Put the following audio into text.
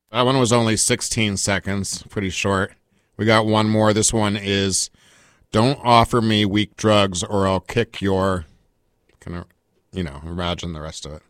That one was only 16 seconds. Pretty short. We got one more. This one is, don't offer me weak drugs or I'll kick your... Can I, imagine the rest of it.